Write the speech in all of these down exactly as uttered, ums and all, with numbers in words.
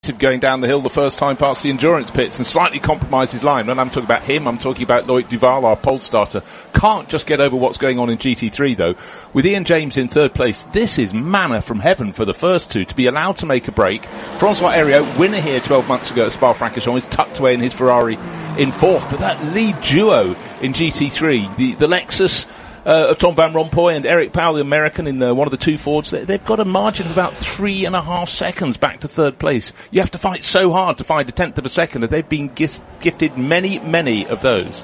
going down the hill the first time past the endurance pits and slightly compromised his line. When I'm talking about him, I'm talking about Loic Duval, our pole starter. Can't just get over what's going on in G T three, though. With Ian James in third place, this is manna from heaven for the first two to be allowed to make a break. Francois Heriot, winner here twelve months ago at Spa-Francorchamps, is tucked away in his Ferrari in fourth. But that lead duo in G T three, the, the Lexus Uh, of Tom Van Rompuy and Eric Powell, the American, in the, one of the two Fords, they, they've got a margin of about three and a half seconds back to third place. You have to fight so hard to find a tenth of a second, and they've been gis- gifted many, many of those.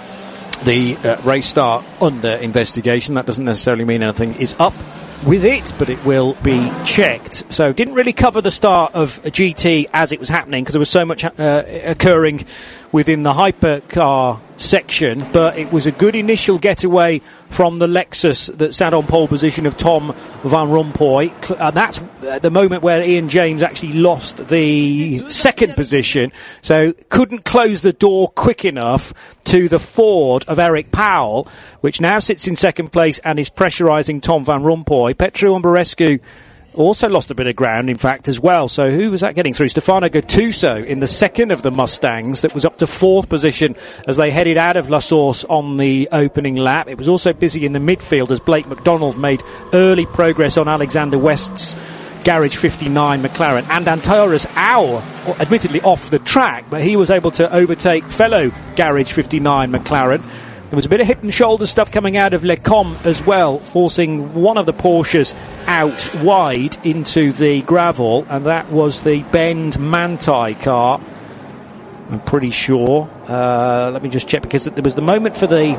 The uh, race start under investigation. That doesn't necessarily mean anything is up with it, but it will be checked. So didn't really cover the start of a G T as it was happening because there was so much uh, occurring within the hypercar section, but it was a good initial getaway from the Lexus that sat on pole position of Tom Van Rompuy. And that's the moment where Ian James actually lost the second position, so couldn't close the door quick enough to the Ford of Eric Powell, which now sits in second place and is pressurising Tom Van Rompuy. Petru Umberescu also lost a bit of ground, in fact, as well. So who was that getting through? Stefano Gattuso in the second of the Mustangs that was up to fourth position as they headed out of La Source on the opening lap. It was also busy in the midfield as Blake McDonald made early progress on Alexander West's Garage fifty-nine McLaren, and Antares Au, admittedly off the track, but he was able to overtake fellow Garage fifty-nine McLaren. There was a bit of hip and shoulder stuff coming out of Lecom as well, forcing one of the Porsches out wide into the gravel, and that was the Bend Manthey car, I'm pretty sure. Uh, let me just check, because there was the moment for the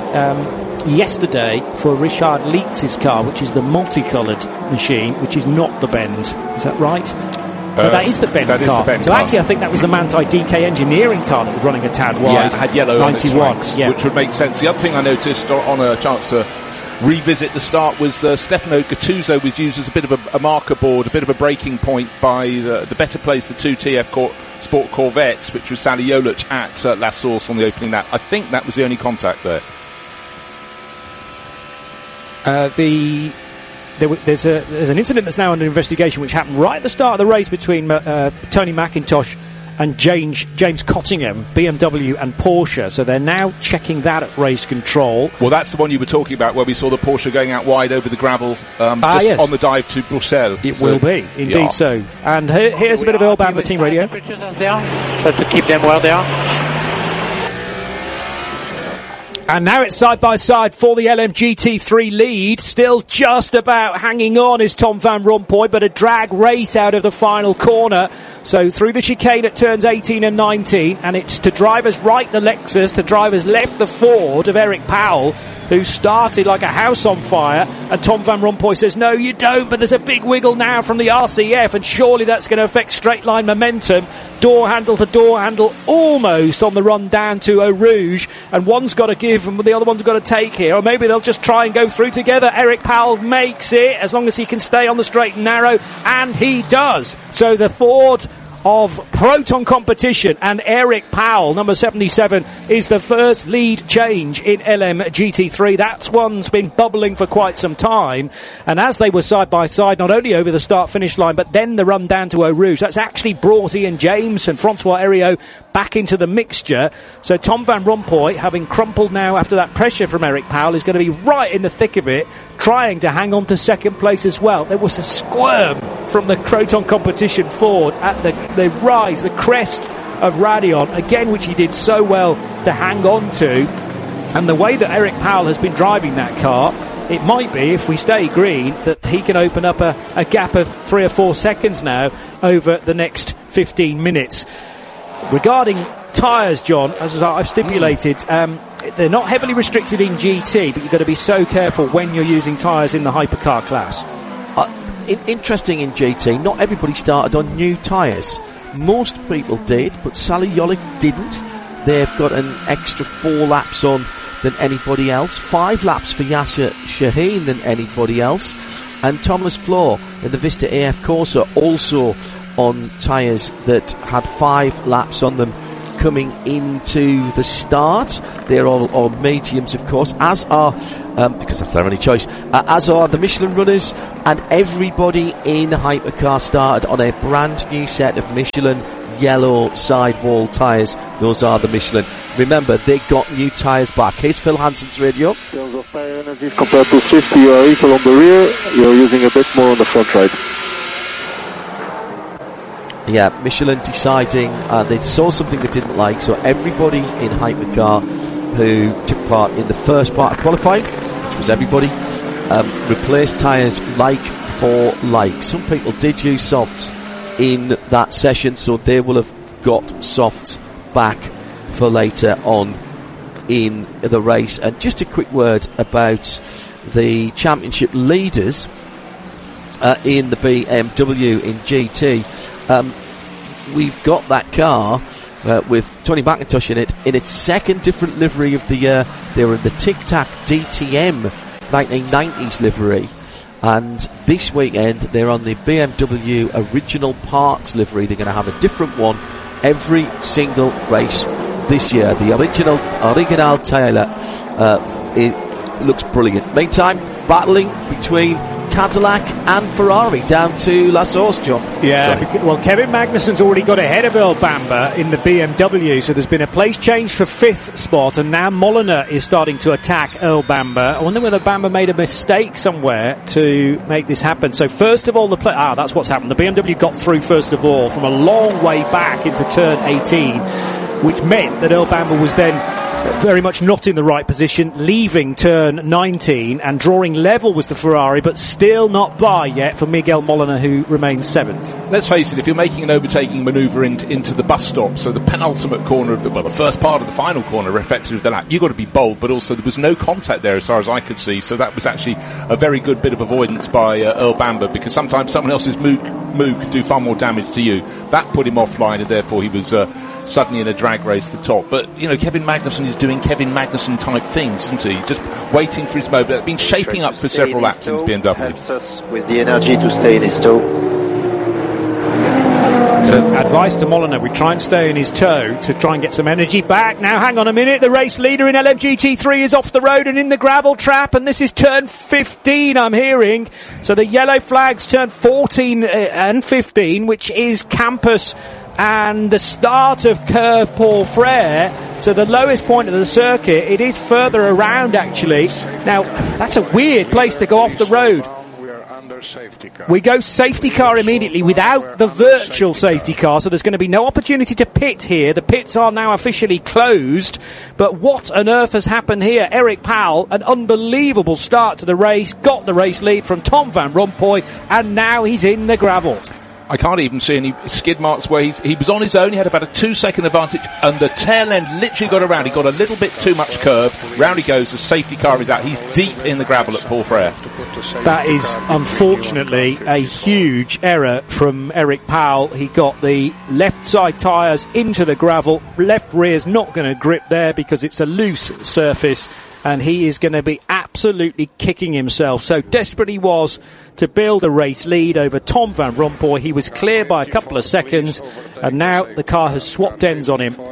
um, yesterday for Richard Lietz's car, which is the multicoloured machine, which is not the Bend. Is that right? Uh, but that is the Bend that car. Is the Bend so car. Actually, I think that was the Manthey D K Engineering car that was running a tad wide. Yeah, it had yellow ninety-one, on its flanks, yeah. which would make sense. The other thing I noticed on a chance to revisit the start was uh, Stefano Gattuso was used as a bit of a, a marker board, a bit of a breaking point by the, the better placed the two T F Cor- Sport Corvettes, which was Sally Jolic at uh, La Source on the opening lap. I think that was the only contact there. Uh, the there, there's a there's an incident that's now under investigation, which happened right at the start of the race between uh, Tony McIntosh and James James Cottingham, B M W and Porsche. So they're now checking that at race control. Well, that's the one you were talking about, where we saw the Porsche going out wide over the gravel um, ah, just yes. on the dive to Bruxelles. It so, will be, indeed yeah. so. And here, here's a bit of Earl Bamber Team Radio. So to keep them where they are. And now it's side by side for the L M G T three lead. Still just about hanging on is Tom Van Rompuy, but a drag race out of the final corner. So through the chicane at turns eighteen and nineteen, and it's to drivers right the Lexus, to drivers left the Ford of Eric Powell, who started like a house on fire, and Tom Van Rompuy says, no, you don't, but there's a big wiggle now from the R C F, and surely that's going to affect straight line momentum. Door handle to door handle, almost on the run down to Eau Rouge, and one's got to give and the other one's got to take here, or maybe they'll just try and go through together. Eric Powell makes it, as long as he can stay on the straight and narrow, and he does. So the Ford of Proton Competition and Eric Powell, number seventy-seven, is the first lead change in L M G T three. That one's been bubbling for quite some time, and as they were side by side, not only over the start-finish line, but then the run down to Eau Rouge, that's actually brought Ian James and Francois Heriot back into the mixture. So Tom Van Rompuy, having crumpled now after that pressure from Eric Powell, is going to be right in the thick of it, trying to hang on to second place as well. There was a squirm from the Proton Competition Ford at the, the rise, the crest of Raidillon, again, which he did so well to hang on to. And the way that Eric Powell has been driving that car, it might be, if we stay green, that he can open up a, a gap of three or four seconds now over the next fifteen minutes. Regarding tyres, John, as I've stipulated, um, they're not heavily restricted in G T, but you've got to be so careful when you're using tyres in the hypercar class. Uh, in, interesting in G T, not everybody started on new tyres. Most people did, but Sally Jolic didn't. They've got an extra four laps on than anybody else, five laps for Yasser Shaheen than anybody else, and Thomas Floor in the Vista A F Corsa also on tyres that had five laps on them coming into the start. They're all, all mediums, of course, as are, um, because that's their only choice, uh, as are the Michelin runners, and everybody in Hypercar started on a brand new set of Michelin yellow sidewall tyres. Those are the Michelin. Remember, they got new tyres back. Here's Phil Hansen's radio. In terms of tyre energies compared to fifty, you are equal on the rear, you're using a bit more on the front right. Yeah, Michelin deciding uh, they saw something they didn't like, so everybody in Hypercar who took part in the first part of qualifying, which was everybody, um, replaced tyres like for like. Some people did use softs in that session, so they will have got softs back for later on in the race. And just a quick word about the championship leaders uh, in the B M W in G T. Um, we've got that car uh, with Tony McIntosh in it in its second different livery of the year. They were in the Tic Tac D T M nineteen nineties livery, and this weekend they're on the B M W original parts livery. They're going to have a different one every single race this year. The original original Taylor uh, it looks brilliant. Meantime, battling between Cadillac and Ferrari down to La Source, John. Yeah, because, well, Kevin Magnussen's already got ahead of Earl Bamber in the B M W, so there's been a place change for fifth spot, and now Molyneux is starting to attack Earl Bamber. I wonder whether Bamber made a mistake somewhere to make this happen. So first of all, the play- ah, that's what's happened. The B M W got through first of all from a long way back into turn eighteen, which meant that Earl Bamber was then very much not in the right position, leaving turn nineteen, and drawing level was the Ferrari, but still not by yet for Miguel Molyneux, who remains seventh. Let's face it, if you're making an overtaking manoeuvre into, into the bus stop, so the penultimate corner of the, well, the first part of the final corner, effectively of the lap, you've got to be bold, but also there was no contact there as far as I could see, so that was actually a very good bit of avoidance by uh, Earl Bamber, because sometimes someone else's move, move could do far more damage to you. That put him offline, and therefore he was uh, suddenly in a drag race to the top. But, you know, Kevin Magnussen is doing Kevin Magnussen type things, isn't he? Just waiting for his moment. It's been shaping up for several laps since B M W. Helps us with the energy to stay in his toe. So advice to Molyneux, we try and stay in his toe to try and get some energy back. Now hang on a minute, the race leader in L M G T three is off the road and in the gravel trap, and this is turn fifteen I'm hearing. So the yellow flags turn fourteen and fifteen, which is Campus and the start of Curve Paul Frere. So the lowest point of the circuit, it is further around actually. Now that's a weird place to go off the road. We go safety car immediately without the virtual safety car, so there's going to be no opportunity to pit here. The pits are now officially closed, but what on earth has happened here? Eric Powell, an unbelievable start to the race, got the race lead from Tom Van Rompuy, and now he's in the gravel. I can't even see any skid marks where he's, he was on his own. He had about a two second advantage, and the tail end literally got around. He got a little bit too much curve. Round he goes. The safety car is out. He's deep in the gravel at Paul Frere. That is unfortunately a huge error from Eric Powell. He got the left side tyres into the gravel. Left rear's not going to grip there because it's a loose surface, and he is going to be absolutely kicking himself. So desperate he was to build a race lead over Tom Van Rompuy. He was clear by a couple of seconds, and now the car has swapped ends on him.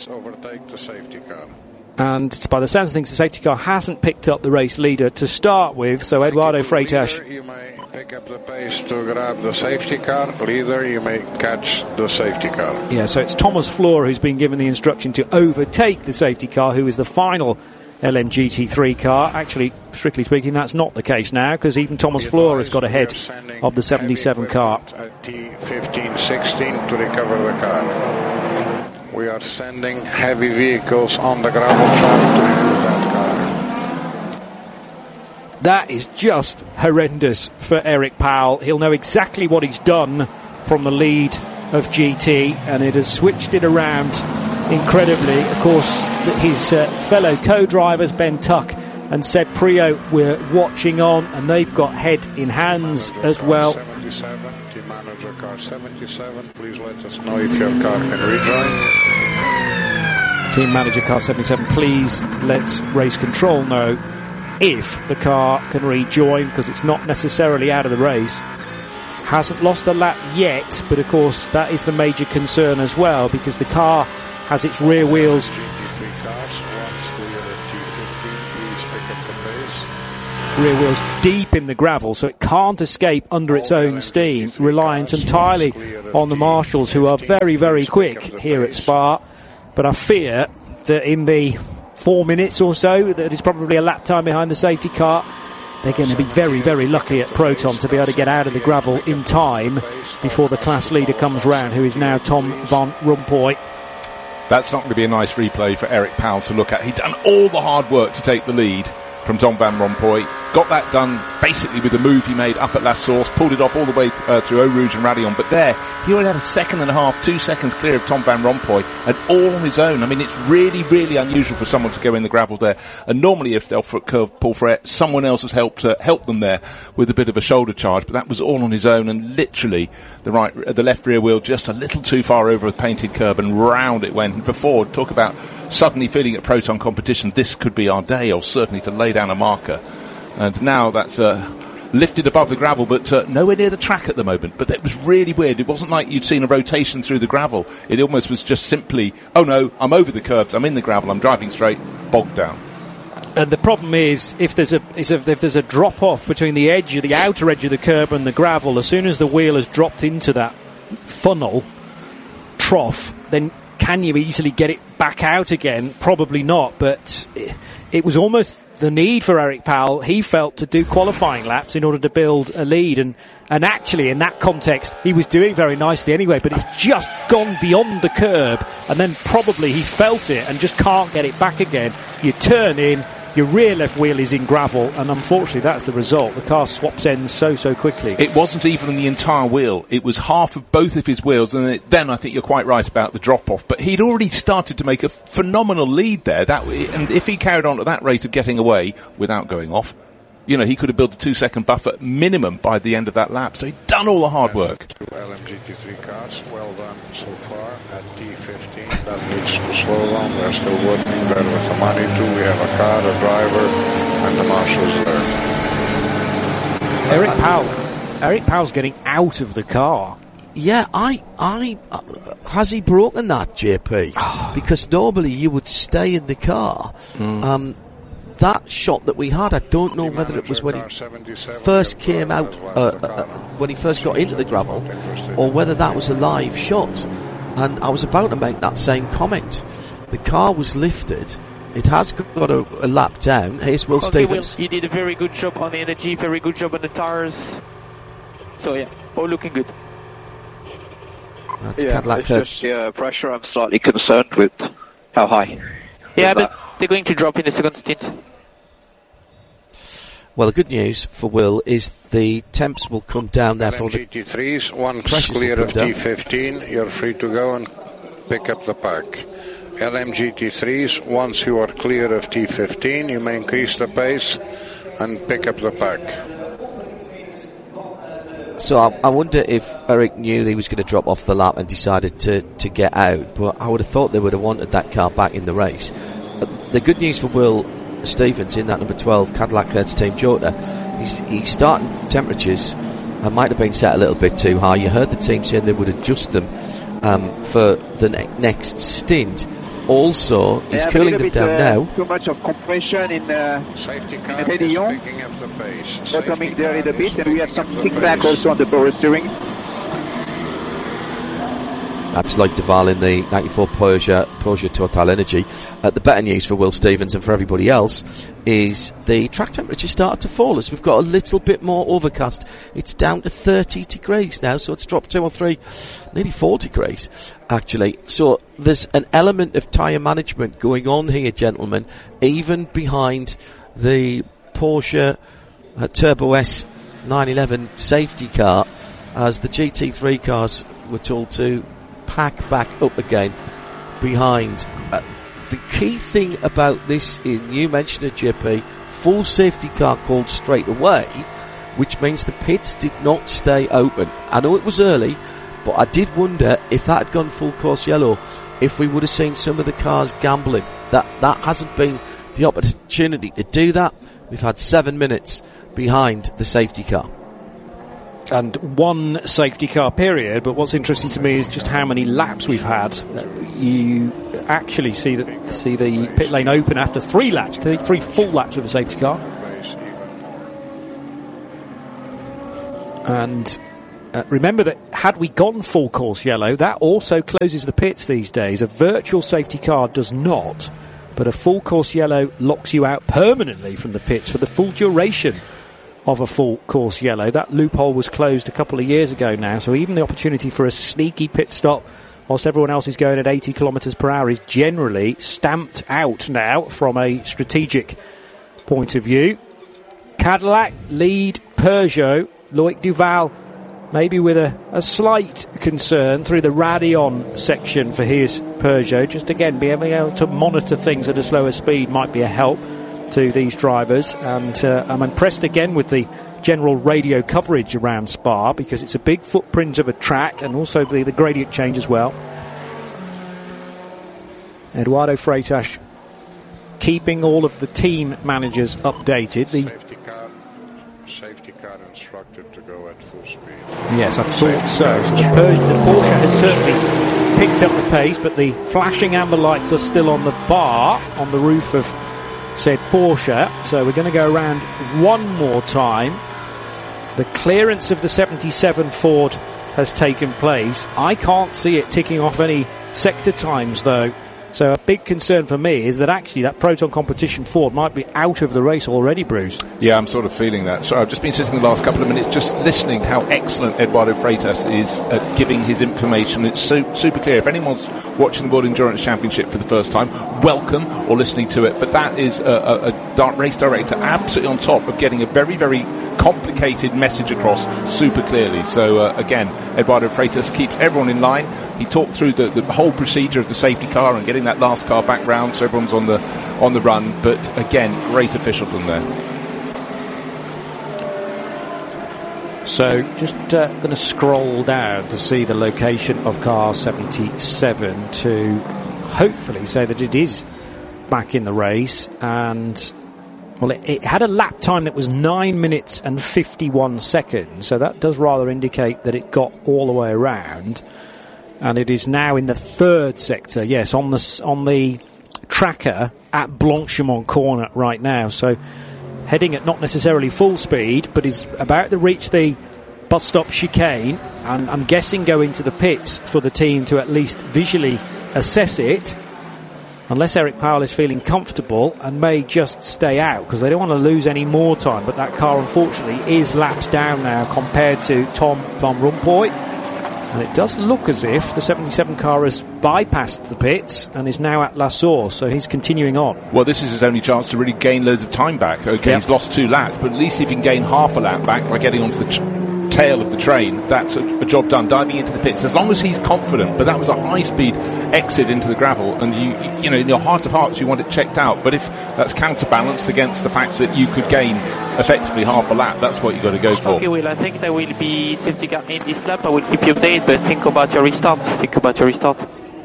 And by the sounds of things, the safety car hasn't picked up the race leader to start with, so Eduardo Freitas. You may pick up the pace to grab the safety car. Leader, you may catch the safety car. Yeah, so it's Thomas Floor who's been given the instruction to overtake the safety car, who is the final L M G T three car. Actually, strictly speaking, that's not the case now, because even Thomas Floor has got ahead of the seventy-seven car. T fifteen sixteen to recover the car. We are sending heavy vehicles on the gravel track to remove that car. That is just horrendous for Eric Powell. He'll know exactly what he's done from the lead of G T, and it has switched it around incredibly. Of course, his uh, fellow co-drivers Ben Tuck and Seb Prio were watching on, and they've got head in hands as well. seventy-seven, team manager car seventy-seven, please let us know if your car can rejoin. Team manager car seventy-seven, please let race control know if the car can rejoin, because it's not necessarily out of the race. Hasn't lost a lap yet, but of course that is the major concern as well, because the car has its rear wheels rear wheels deep in the gravel, so it can't escape under its own steam, reliant entirely on the marshals, who are very, very quick here at Spa. But I fear that in the four minutes or so, that is probably a lap time behind the safety car, they're going to be very, very lucky at Proton to be able to get out of the gravel in time before the class leader comes round, who is now Tom van Rompuy. That's not going to be a nice replay for Eric Powell to look at. He'd done all the hard work to take the lead from Tom van Rompuy. Got that done basically with the move he made up at La Source, pulled it off all the way uh, through Eau Rouge and Raidillon. But there, he only had a second and a half, two seconds clear of Tom van Rompuy, and all on his own. I mean, it's really, really unusual for someone to go in the gravel there. And normally, if they'll curve Paul Frette, someone else has helped uh, help them there with a bit of a shoulder charge. But that was all on his own, and literally the right, uh, the left rear wheel just a little too far over a painted curb, and round it went. And for Ford, talk about suddenly feeling at Proton competition, this could be our day, or certainly to lay down a marker. And now that's uh, lifted above the gravel, but uh, nowhere near the track at the moment. But it was really weird. It wasn't like you'd seen a rotation through the gravel. It almost was just simply, oh no, I'm over the curbs, I'm in the gravel, I'm driving straight, bogged down. And the problem is, if there's a is if there's a drop off between the edge of the outer edge of the curb and the gravel, as soon as the wheel has dropped into that funnel trough, then can you easily get it back out again? Probably not, but it, it was almost the need for Eric Powell, he felt, to do qualifying laps in order to build a lead, and and actually in that context he was doing very nicely anyway, but it's just gone beyond the curb, and then probably he felt it and just can't get it back again. You turn in, your rear left wheel is in gravel, and unfortunately that's the result. The car swaps ends so, so quickly. It wasn't even the entire wheel. It was half of both of his wheels, and it, then I think you're quite right about the drop-off. But he'd already started to make a phenomenal lead there. That, and if he carried on at that rate of getting away without going off, you know, he could have built a two-second buffer minimum by the end of that lap. So he'd done all the hard work. Two L M G T three cars, well done so far at T fifteen. That needs to slow down. We're still working there with the money too. We have a car, a driver, and the marshals there. Eric Powell. Eric Powell's getting out of the car. Yeah, I, I, uh, has he broken that, J P? Because normally you would stay in the car. Mm. Um, that shot that we had, I don't know whether it was when he first came out, uh, uh, when he first got into the gravel, or whether that was a live shot. And I was about to make that same comment. The car was lifted. It has got a, a lap down. Here's Will okay, Stevens. Will, you did a very good job on the energy, very good job on the tires. So yeah, all looking good. That's yeah, Cadillac it's just the uh, pressure I'm slightly concerned with. How high? Yeah, but they're going to drop in the second stint. Well, the good news for Will is the temps will come down there for the G T threes, once clear of T fifteen, you're free to go and pick up the pack. L M G T threes, once you are clear of T fifteen, you may increase the pace and pick up the pack. So I, I wonder if Eric knew he was going to drop off the lap and decided to, to get out, but I would have thought they would have wanted that car back in the race. But the good news for Will Stevens in that number twelve Cadillac Hertz Team Jota, he's, he's starting temperatures uh, might have been set a little bit too high. You heard the team saying they would adjust them um, for the ne- next stint. Also, he's yeah, cooling them bit, down uh, now. Too much of compression in uh, Safety car in Raidillon. picking up the pace. They're coming there a little bit, and we have some kickback also on the power steering. That's Lloyd Duval in the ninety-four Porsche, Porsche Total Energy. Uh, the better news for Will Stevens and for everybody else is the track temperature started to fall as we've got a little bit more overcast. It's down to thirty degrees now, so it's dropped two or three, nearly four degrees actually. So there's an element of tyre management going on here, gentlemen, even behind the Porsche uh, Turbo S nine eleven safety car, as the G T three cars were told to pack back up again behind. Uh, the key thing about this is, you mentioned it, J P, full safety car called straight away, which means the pits did not stay open. I know it was early, but I did wonder if that had gone full course yellow, if we would have seen some of the cars gambling. That that hasn't been the opportunity to do that. We've had seven minutes behind the safety car. and one safety car period. But what's interesting to me is just how many laps we've had. Uh, you actually see that see the pit lane open after three laps, three, three full laps of a safety car. And uh, remember that had we gone full course yellow, that also closes the pits these days. A virtual safety car does not, but a full course yellow locks you out permanently from the pits for the full duration of a full course yellow. That loophole was closed a couple of years ago now, so even the opportunity for a sneaky pit stop whilst everyone else is going at eighty kilometres per hour is generally stamped out now from a strategic point of view. Cadillac lead Peugeot. Loic Duval maybe with a, a slight concern through the Radeon section for his Peugeot. Just again being able to monitor things at a slower speed might be a help to these drivers. And uh, I'm impressed again with the general radio coverage around Spa, because it's a big footprint of a track, and also the, the gradient change as well. Eduardo Freitas keeping all of the team managers updated. The safety car, safety car instructed to go at full speed. Yes, I thought so. So the, Pur- the Porsche has certainly picked up the pace, but the flashing amber lights are still on the bar on the roof of said Porsche. So we're going to go around one more time. The clearance of the seventy-seven Ford has taken place. I can't see it ticking off any sector times though. So a big concern for me is that actually that Proton Competition Ford might be out of the race already, Bruce. Yeah, I'm sort of feeling that. So I've just been sitting the last couple of minutes just listening to how excellent Eduardo Freitas is at giving his information. It's so, super clear. If anyone's watching the World Endurance Championship for the first time, welcome, or listening to it. But that is a, a, a dark race director absolutely on top of getting a very, very complicated message across super clearly. So uh, again, Eduardo Freitas keeps everyone in line. He talked through the, the whole procedure of the safety car and getting that last car back round, so everyone's on the on the run. But again, great official from there. So just uh, going to scroll down to see the location of car seventy-seven to hopefully say that it is back in the race. And well, it, it had a lap time that was nine minutes and fifty-one seconds, so that does rather indicate that it got all the way around. And it is now in the third sector, yes, on the on the tracker at Blanchimont corner right now. So heading at not necessarily full speed, but is about to reach the bus stop chicane, and I'm guessing go into the pits for the team to at least visually assess it, unless Eric Powell is feeling comfortable and may just stay out because they don't want to lose any more time. But that car, unfortunately, is laps down now compared to Tom van Rompuy. And it does look as if the seventy-seven car has bypassed the pits and is now at La Source, so he's continuing on. Well, this is his only chance to really gain loads of time back. Okay, yep. He's lost two laps, but at least if he can gain half a lap back by getting onto the t- tail of the train, that's a, a job done, diving into the pits, as long as he's confident. But that was a high-speed exit into the gravel, and you, you know, in your heart of hearts, you want it checked out. But if that's counterbalanced against the fact that you could gain effectively half a lap, that's what you've got to go for. Okay, Will, I think there will be safety car in this lap. I will keep you updated, but think about your restart. Think about your restart.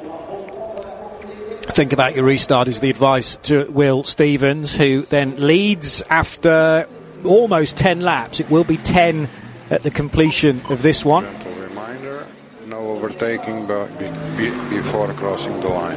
Think about your restart is the advice to Will Stevens, who then leads after almost ten laps. It will be ten at the completion of this one. Gentle reminder, no overtaking be, be, before crossing the line.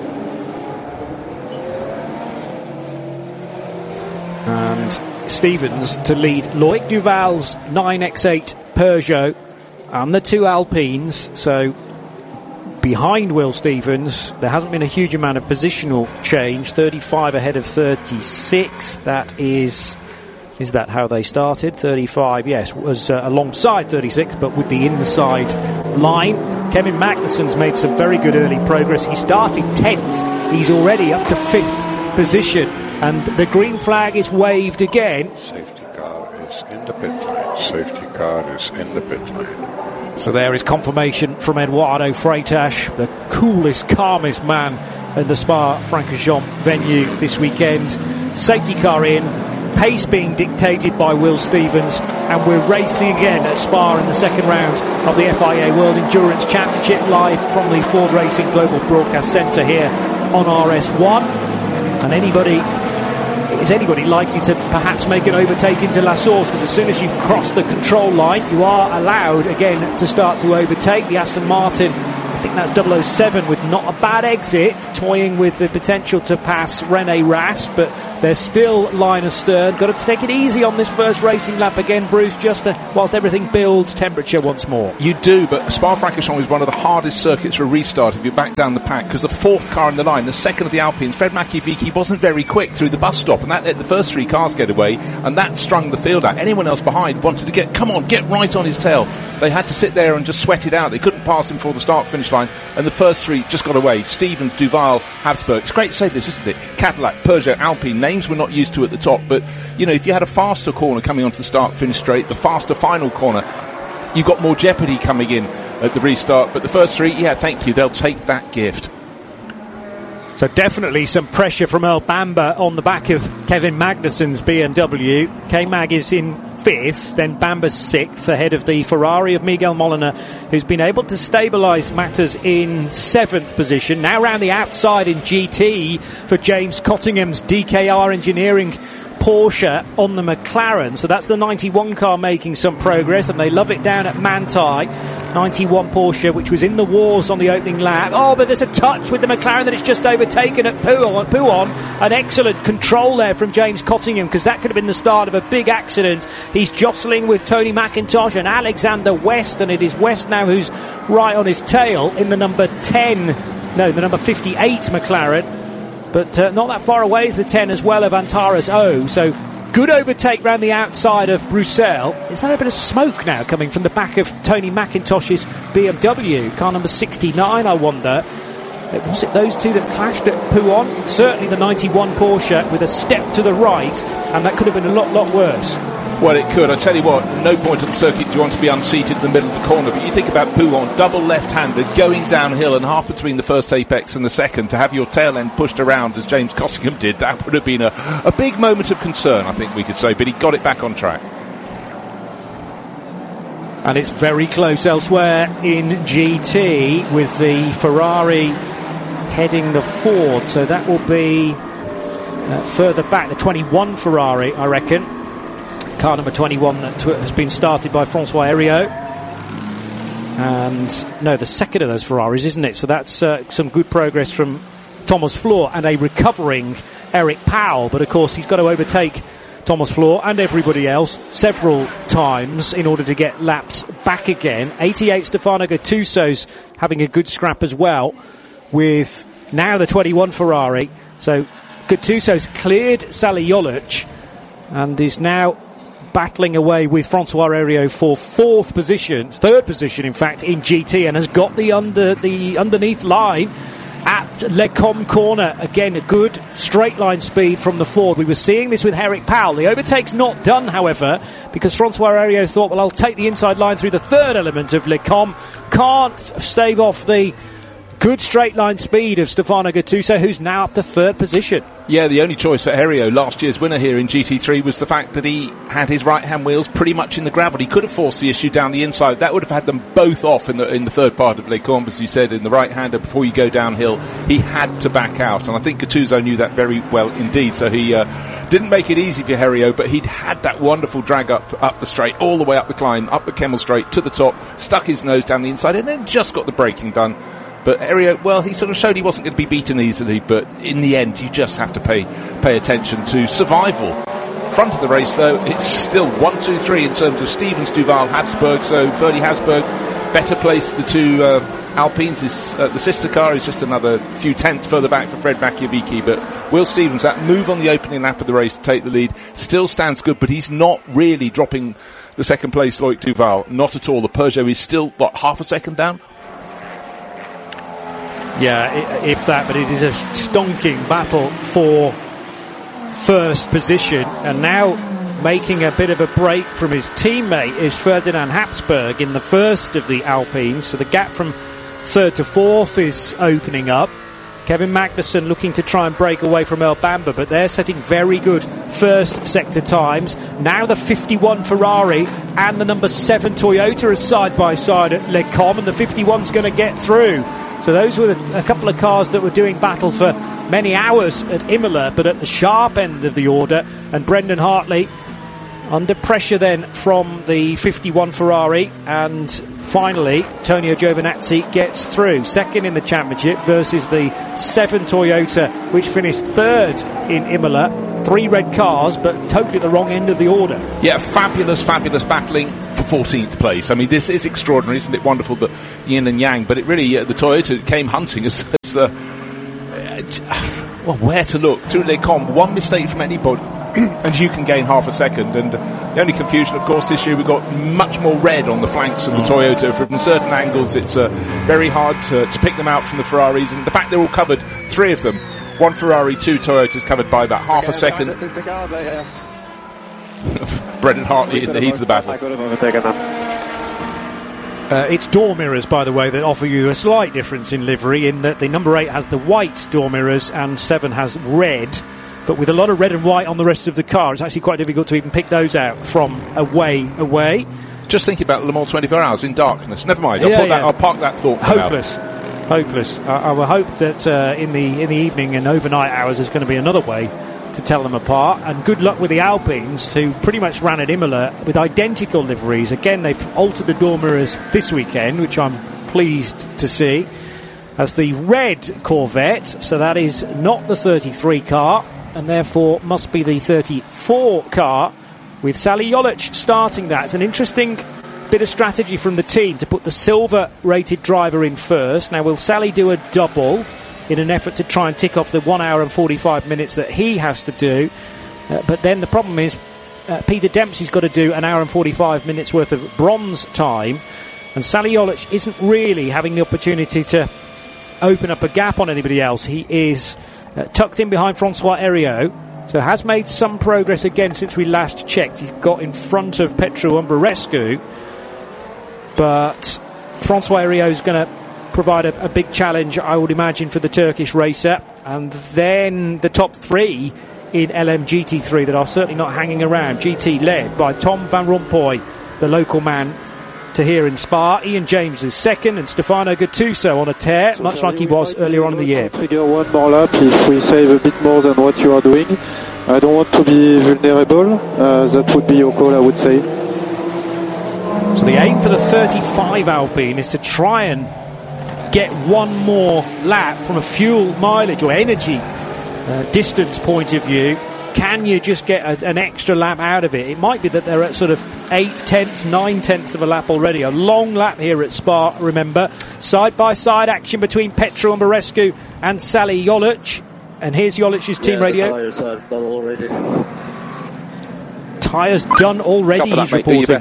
And Stevens to lead Loic Duval's nine X eight Peugeot and the two Alpines. So behind Will Stevens, there hasn't been a huge amount of positional change. thirty-five ahead of thirty-six. That is... Is that how they started? thirty-five, yes, was uh, alongside thirty-six, but with the inside line. Kevin Magnussen's made some very good early progress. He started tenth. He's already up to fifth position. And the green flag is waved again. Safety car is in the pit lane. Safety car is in the pit lane. So there is confirmation from Eduardo Freitas, the coolest, calmest man in the Spa-Francorchamps venue this weekend. Safety car in. Pace being dictated by Will Stevens, and we're racing again at Spa in the second round of the F I A World Endurance Championship, live from the Ford Racing Global Broadcast Centre here on R S one. And anybody is anybody likely to perhaps make an overtake into La Source? Because as soon as you cross the control line, you are allowed again to start to overtake. The Aston Martin, I think that's double oh seven, with not a bad exit, toying with the potential to pass Rene Rast, but there's still line astern. Got to take it easy on this first racing lap again, Bruce, just to, whilst everything builds temperature once more. You do, but Spa-Francorchamps is one of the hardest circuits for a restart if you back down the pack, because the fourth car in the line, the second of the Alpines, Fred Makiaviki, wasn't very quick through the bus stop, and that let the first three cars get away, and that strung the field out. Anyone else behind wanted to get, come on, get right on his tail. They had to sit there and just sweat it out. They couldn't pass him before the start-finish line, and the first three just got away. Stevens, Duval, Habsburg. It's great to say this, isn't it? Cadillac, Peugeot, Alpine, names we're not used to at the top, but, you know, if you had a faster corner coming onto the start-finish straight, the faster final corner, you've got more jeopardy coming in at the restart. But the first three, yeah, thank you, they'll take that gift. So definitely some pressure from Earl Bamber on the back of Kevin Magnussen's B M W. K-Mag is in fifth, then Bamber's sixth, ahead of the Ferrari of Miguel Molina, who's been able to stabilise matters in seventh position. Now round the outside in G T for James Cottingham's D K R Engineering Porsche on the McLaren. So that's the ninety-one car making some progress, and they love it down at Manthey. ninety-one Porsche, which was in the wars on the opening lap. Oh, but there's a touch with the McLaren that it's just overtaken at Pouhon. Pouhon. An excellent control there from James Cottingham, because that could have been the start of a big accident. He's jostling with Tony McIntosh and Alexander West, and it is West now who's right on his tail in the number ten, no, the number fifty-eight McLaren. But uh, not that far away is the ten as well of Antares O. So good overtake round the outside of Bruxelles. Is there a bit of smoke now coming from the back of Tony McIntosh's B M W? Car number sixty-nine, I wonder. Was it those two that clashed at Pouhon? Certainly the ninety-one Porsche with a step to the right, and that could have been a lot, lot worse. Well, it could. I tell you what, no point on the circuit do you want to be unseated in the middle of the corner, but you think about Pouhon, double left-hander, going downhill and half between the first apex and the second, to have your tail end pushed around as James Cottingham did, that would have been a, a big moment of concern, I think we could say, but he got it back on track. And it's very close elsewhere in G T with the Ferrari heading the Ford, so that will be uh, further back, the twenty-one Ferrari, I reckon. Car number twenty-one that t- has been started by Francois Heriot. And no, the second of those Ferraris, isn't it? So that's uh, some good progress from Thomas Floor and a recovering Eric Powell. But of course, he's got to overtake Thomas Floor and everybody else several times in order to get laps back again. eighty-eight Stefano Gattuso's having a good scrap as well with now the twenty-one Ferrari. So Gattuso's cleared Sally Jolic and is now battling away with Francois Heriot for fourth position, third position in fact, in G T, and has got the under the underneath line at Les Combes corner. Again, a good straight line speed from the Ford. We were seeing this with Eric Powell. The overtake's not done, however, because Francois Heriot thought, well, I'll take the inside line through the third element of Les Combes. Can't stave off the good straight line speed of Stefano Gattuso, who's now up to third position. Yeah, the only choice for Heriot, last year's winner here in G T three, was the fact that he had his right-hand wheels pretty much in the gravel. He could have forced the issue down the inside. That would have had them both off in the in the third part of Les Combes, as you said, in the right-hander before you go downhill. He had to back out, and I think Gattuso knew that very well indeed. So he uh, didn't make it easy for Heriot, but he'd had that wonderful drag up up the straight, all the way up the climb, up the Kemmel Straight to the top, stuck his nose down the inside, and then just got the braking done. But Heriot, well, he sort of showed he wasn't going to be beaten easily, but in the end, you just have to pay pay attention to survival. Front of the race, though, it's still one two three in terms of Stevens, Duval, Habsburg. So Ferdy Habsburg, better placed. The two uh, Alpines, is, uh, the sister car is just another few tenths further back for Fred Makiaviki. But Will Stevens, that move on the opening lap of the race to take the lead, still stands good, but he's not really dropping the second place Loic Duval. Not at all. The Peugeot is still, what, half a second down? Yeah, if that, but it is a stonking battle for first position. And now making a bit of a break from his teammate is Ferdinand Habsburg in the first of the Alpines. So the gap from third to fourth is opening up. Kevin Magnussen looking to try and break away from Earl Bamber, but they're setting very good first sector times. Now the fifty-one Ferrari and the number seven Toyota are side by side at Les Combes, and the fifty-one's going to get through. So those were a couple of cars that were doing battle for many hours at Imola, but at the sharp end of the order. And Brendan Hartley under pressure then from the fifty-one Ferrari, and finally Tonio Giovinazzi gets through second in the championship versus the seven Toyota, which finished third in Imola. Three red cars, but totally at the wrong end of the order. Yeah, fabulous, fabulous battling for fourteenth place. I mean, this is extraordinary, isn't it? Wonderful, the yin and yang, but it really, uh, the Toyota came hunting as, as the, uh, well, where to look? Through Les Combes, one mistake from anybody, and you can gain half a second. And the only confusion, of course, this year we've got much more red on the flanks of the Toyota. From certain angles, it's uh, very hard to, to pick them out from the Ferraris, and the fact they're all covered, three of them, one Ferrari, two Toyotas, covered by about half a second. Brendan Hartley in the heat of the battle. Uh, it's door mirrors, by the way, that offer you a slight difference in livery, in that the number eight has the white door mirrors and seven has red. But with a lot of red and white on the rest of the car, it's actually quite difficult to even pick those out from away away. Just thinking about Le Mans twenty-four hours in darkness. Never mind. I'll, yeah, put yeah. That, I'll park that thought. Hopeless. Now. Hopeless. I, I will hope that uh, in the in the evening and overnight hours there's going to be another way to tell them apart. And good luck with the Alpines, who pretty much ran at Imola with identical liveries. Again, they've altered the door mirrors this weekend, which I'm pleased to see, as the red Corvette. So that is not the thirty-three car, and therefore must be the thirty-four car, with Sally Jolic starting that. It's an interesting bit of strategy from the team to put the silver rated driver in first. Now, will Sally do a double in an effort to try and tick off the one hour and forty-five minutes that he has to do? Uh, but then the problem is uh, Peter Dempsey's got to do an hour and forty-five minutes worth of bronze time, and Sally Jolic isn't really having the opportunity to open up a gap on anybody else. He is uh, tucked in behind Francois Heriot, so has made some progress again since we last checked. He's got in front of Petru Umberescu, but Francois Heriot is going to provide a, a big challenge, I would imagine, for the Turkish racer. And then the top three in L M G T three that are certainly not hanging around. G T led by Tom Van Rompuy, the local man to here in Spa. Ian James is second, and Stefano Gattuso on a tear, so much like he was earlier on in the year. Trigger one more lap if we save a bit more than what you are doing. I don't want to be vulnerable. Uh, that would be your call, I would say. So the aim for the thirty-five Alpine is to try and get one more lap from a fuel mileage or energy uh, distance point of view. Can you just get a, an extra lap out of it? It might be that they're at sort of eight tenths, nine tenths of a lap already. A long lap here at Spa, remember. Side-by-side action between Petru Umberescu and Sally Jolic. And here's Jolic's team yeah, radio. The tyres are done already. Tyres done already, he's reporting.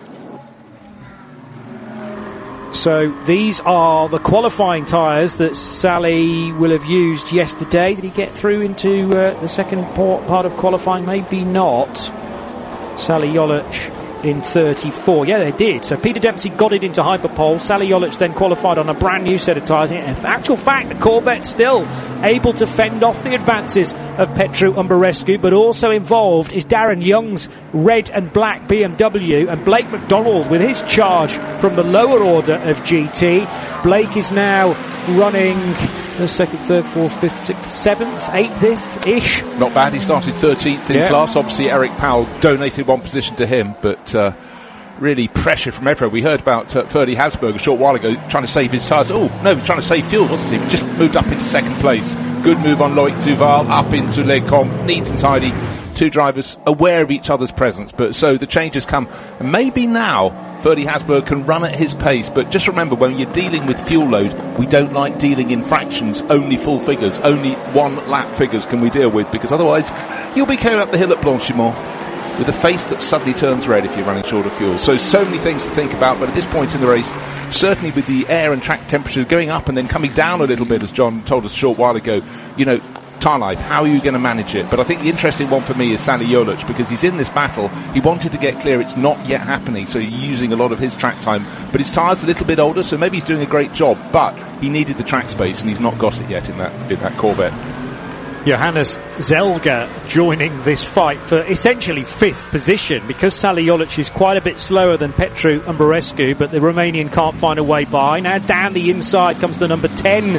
So these are the qualifying tyres that Sally will have used yesterday. Did he get through into uh, the second part of qualifying? Maybe not. Sally Jolic in thirty-four. Yeah, they did. So Peter Dempsey got it into Hyperpole. Sally Jolic then qualified on a brand new set of tyres. In actual fact, the Corvette's still able to fend off the advances of Petru Umberescu, but also involved is Darren Young's red and black B M W, and Blake McDonald with his charge from the lower order of G T. Blake is now running the second, third, fourth, fifth, sixth, seventh, eighth-ish. Not bad. He started thirteenth in yeah. class. Obviously, Eric Powell donated one position to him, but uh, really pressure from everywhere. We heard about uh, Ferdy Habsburg a short while ago trying to save his tyres. Oh, no, he was trying to save fuel, wasn't he? He just moved up into second place. Good move on Loic Duval, up into Les Combes, neat and tidy. Two drivers aware of each other's presence, but so the changes come. And maybe now Ferdy Habsburg can run at his pace, but just remember, when you're dealing with fuel load, we don't like dealing in fractions, only full figures, only one lap figures can we deal with, because otherwise you'll be carrying up the hill at Blanchimont with a face that suddenly turns red if you're running short of fuel. So, so many things to think about, but at this point in the race, certainly with the air and track temperature going up and then coming down a little bit, as John told us a short while ago, you know, tyre life, how are you going to manage it? But I think the interesting one for me is Sally Jolic, because he's in this battle. He wanted to get clear. It's not yet happening, so he's using a lot of his track time. But his tyre's a little bit older, so maybe he's doing a great job, but he needed the track space, and he's not got it yet in that, in that Corvette. Johannes Zelga joining this fight for essentially fifth position, because Sally Jolic is quite a bit slower than Petru Umberescu, but the Romanian can't find a way by. Now down the inside comes the number ten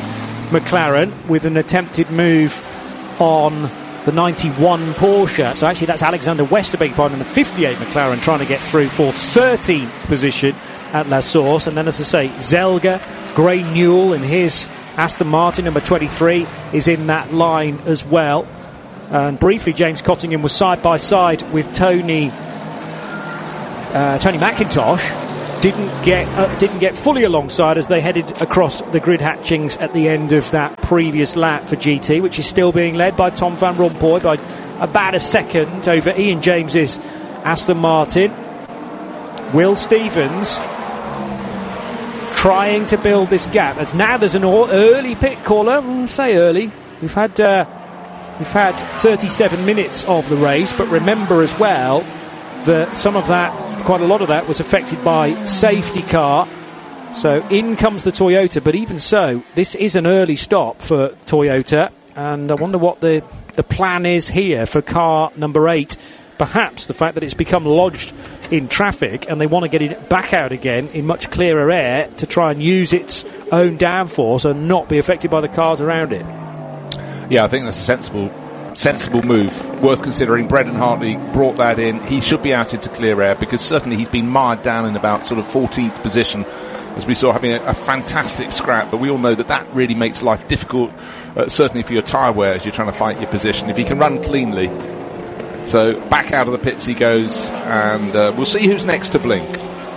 McLaren with an attempted move on the ninety-one Porsche. So actually that's Alexander Wester, beg your pardon, and the fifty-eight McLaren trying to get through for thirteenth position at La Source. And then, as I say, Zelga, Gray Newell in his Aston Martin, number twenty-three, is in that line as well. And briefly, James Cottingham was side by side with Tony uh, Tony McIntosh. Didn't get uh, didn't get fully alongside as they headed across the grid hatchings at the end of that previous lap for G T, which is still being led by Tom Van Rompuy by about a second over Ian James's Aston Martin. Will Stevens trying to build this gap as now there's an early pit caller. We'll say early. We've had uh, we've had thirty-seven minutes of the race, but remember as well that some of that, quite a lot of that, was affected by safety car. So in comes the Toyota, but even so, this is an early stop for Toyota, and I wonder what the the plan is here for car number eight. Perhaps the fact that it's become lodged in traffic and they want to get it back out again in much clearer air to try and use its own downforce and not be affected by the cars around it. Yeah, I think that's a sensible sensible move, worth considering. Brendan Hartley brought that in. He should be out into clear air because certainly he's been mired down in about sort of fourteenth position, as we saw, having a, a fantastic scrap, but we all know that that really makes life difficult, uh, certainly for your tyre wear as you're trying to fight your position. If he can run cleanly. So back out of the pits he goes, and uh, we'll see who's next to blink.